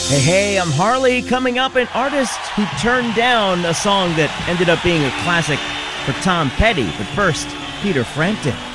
Hey, hey, I'm Harley. Coming up, an artist who turned down a song that ended up being a classic for Tom Petty. But first, Peter Frampton.